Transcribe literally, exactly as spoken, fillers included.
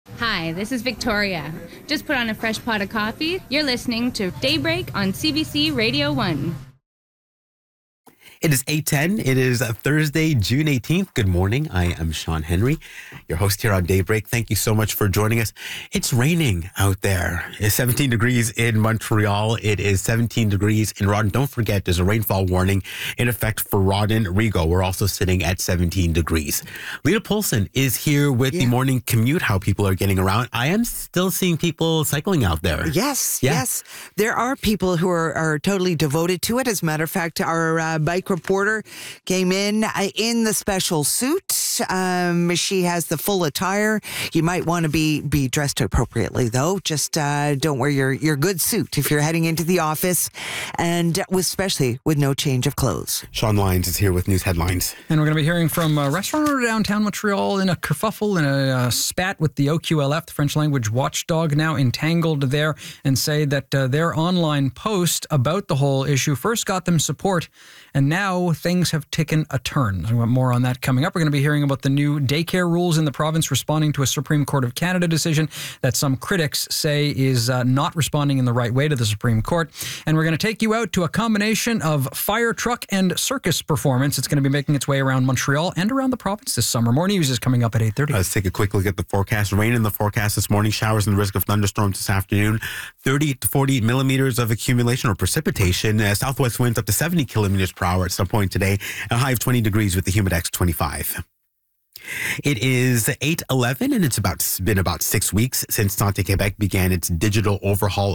Hi, this is Victoria. Just put on a fresh pot of coffee. You're listening to Daybreak on C B C Radio one. It is eight ten. It is Thursday, June eighteenth. Good morning. I am Sean Henry, your host here on Daybreak. Thank you so much for joining us. It's raining out there. It's seventeen degrees in Montreal. It is seventeen degrees in Rawdon. Don't forget, there's a rainfall warning in effect for Rawdon, Rigaud. We're also sitting at seventeen degrees. Lita Polson is here with yeah. the morning commute, how people are getting around. I am still seeing people cycling out there. Yes, yeah. yes. There are people who are, are totally devoted to it. As a matter of fact, our uh, bike reporter came in uh, in the special suit. Um, she has the full attire. You might want to be be dressed appropriately, though. Just uh, don't wear your, your good suit if you're heading into the office, and especially with no change of clothes. Sean Lyons is here with news headlines. And we're going to be hearing from a restaurant owner downtown Montreal in a kerfuffle and a uh, spat with the O Q L F, the French language watchdog, now entangled there, and say that uh, their online post about the whole issue first got them support, and now things have taken a turn. More on that coming up. We're going to be hearing about the new daycare rules in the province, responding to a Supreme Court of Canada decision that some critics say is uh, not responding in the right way to the Supreme Court. And we're going to take you out to a combination of fire truck and circus performance. It's going to be making its way around Montreal and around the province this summer. More news is coming up at eight thirty. Let's take a quick look at the forecast. Rain in the forecast this morning, showers and the risk of thunderstorms this afternoon. thirty to forty millimeters of accumulation or precipitation. Uh, southwest winds up to seventy kilometers per hour at some point today. A high of twenty degrees with the Humidex twenty-five. It is eight eleven, and it's about been about six weeks since Santé Québec began its digital overhaul